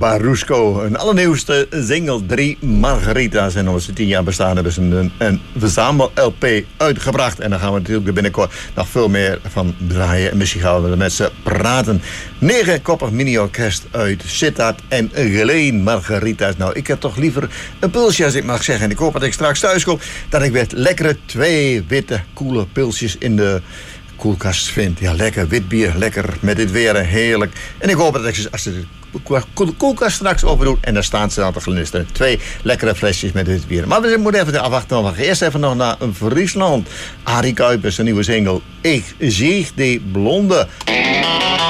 Barusko. Een allernieuwste single, 3 Margarita's. En onze 10 jaar bestaan hebben ze een verzamel-LP uitgebracht. En daar gaan we natuurlijk binnenkort nog veel meer van draaien. En misschien gaan we met ze praten. 9-koppig mini-orkest uit Sittard en Geleen Margarita's. Nou, ik heb toch liever een pilsje, als ik mag zeggen. En ik hoop dat ik straks thuis kom, dat ik weer lekkere 2 witte, koele pilsjes in de koelkast vind. Ja, lekker wit bier, lekker met dit weer, heerlijk. En ik hoop dat ik, als ze de koelkast straks open doet, en daar staan ze aan te glinsteren. 2 lekkere flesjes met dit bier. Maar we moeten even afwachten. We gaan eerst even nog naar Friesland. Arie Kuipers, een nieuwe single. Ik zie die blonde.